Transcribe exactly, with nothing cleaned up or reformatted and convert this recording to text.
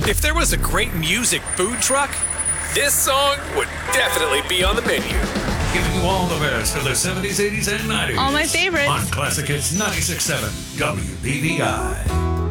If there was a great music food truck, this song would definitely be on the menu. Giving you all the best of the seventies, eighties, and nineties. All my favorites. On Classic Hits ninety-six point seven W B V I.